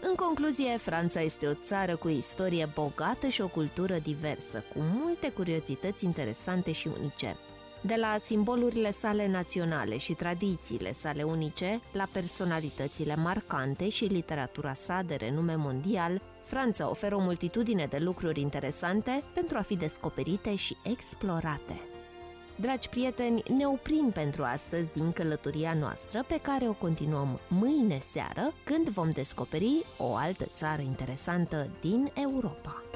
În concluzie, Franța este o țară cu o istorie bogată și o cultură diversă, cu multe curiozități interesante și unice. De la simbolurile sale naționale și tradițiile sale unice, la personalitățile marcante și literatura sa de renume mondial, Franța oferă o multitudine de lucruri interesante pentru a fi descoperite și explorate. Dragi prieteni, ne oprim pentru astăzi din călătoria noastră, pe care o continuăm mâine seară, când vom descoperi o altă țară interesantă din Europa.